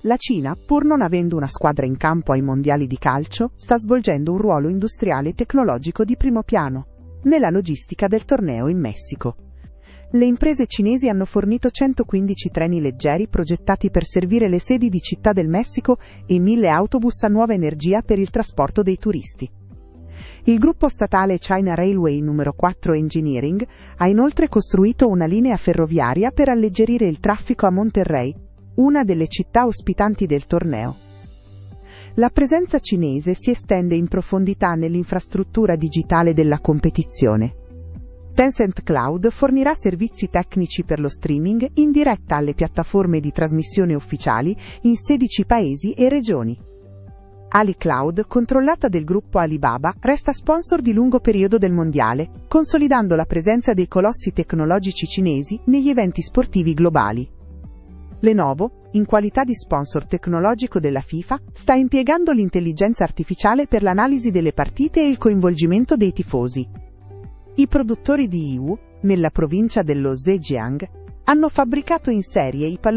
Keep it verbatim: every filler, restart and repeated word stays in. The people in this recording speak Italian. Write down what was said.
La Cina, pur non avendo una squadra in campo ai mondiali di calcio, sta svolgendo un ruolo industriale e tecnologico di primo piano nella logistica del torneo in Messico. Le imprese cinesi hanno fornito centoquindici treni leggeri progettati per servire le sedi di Città del Messico e mille autobus a nuova energia per il trasporto dei turisti. Il gruppo statale China Railway numero quattro Engineering ha inoltre costruito una linea ferroviaria per alleggerire il traffico a Monterrey, una delle città ospitanti del torneo. La presenza cinese si estende in profondità nell'infrastruttura digitale della competizione. Tencent Cloud fornirà servizi tecnici per lo streaming in diretta alle piattaforme di trasmissione ufficiali in sedici paesi e regioni. AliCloud, controllata del gruppo Alibaba, resta sponsor di lungo periodo del mondiale, consolidando la presenza dei colossi tecnologici cinesi negli eventi sportivi globali. Lenovo, in qualità di sponsor tecnologico della FIFA, sta impiegando l'intelligenza artificiale per l'analisi delle partite e il coinvolgimento dei tifosi. I produttori di Yiwu, nella provincia dello Zhejiang, hanno fabbricato in serie i palloni